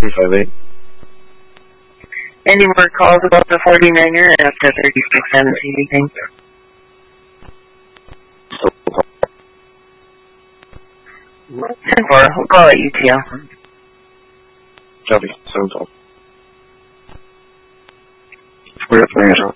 358. Any more calls about the 49er after 3617, you think? We'll call it UTL. Copy. 712. We're at 3